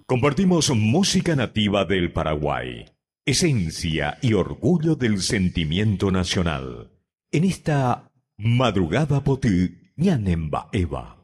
Compartimos música nativa del Paraguay, esencia y orgullo del sentimiento nacional. En esta madrugada potí, ñanemba Eva.